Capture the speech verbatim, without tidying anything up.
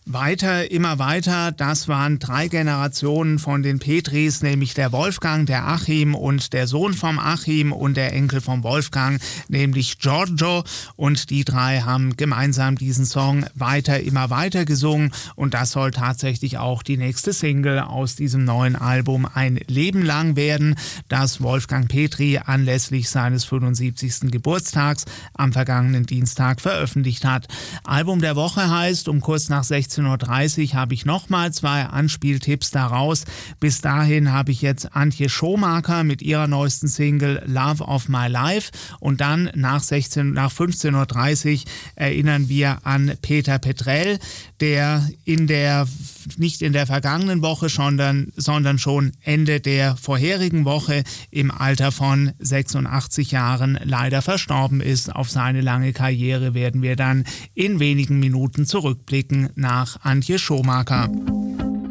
Weiter, immer weiter, das waren drei Generationen von den Petris, nämlich der Wolfgang, der Achim und der Sohn vom Achim und der Enkel vom Wolfgang, nämlich Giorgio. Und die drei haben gemeinsam diesen Song Weiter, immer weiter gesungen. Und das soll tatsächlich auch die nächste Single aus diesem neuen Album Ein Leben lang werden, das Wolfgang Petri anlässlich seines fünfundsiebzigsten Geburtstags am vergangenen Dienstag veröffentlicht hat. Album der Woche heißt, um kurz nach sechzehn Uhr dreißig habe ich nochmal zwei Anspieltipps daraus. Bis dahin habe ich jetzt Antje Schomaker mit ihrer neuesten Single Love of My Life und dann nach, sechzehn, nach fünfzehn Uhr dreißig erinnern wir an Peter Petrell, der in der, nicht in der vergangenen Woche, sondern, sondern schon Ende der vorherigen Woche im Alter von sechsundachtzig Jahren leider verstorben ist. Auf seine lange Karriere werden wir dann in wenigen Minuten zurückblicken nach Antje Schomaker.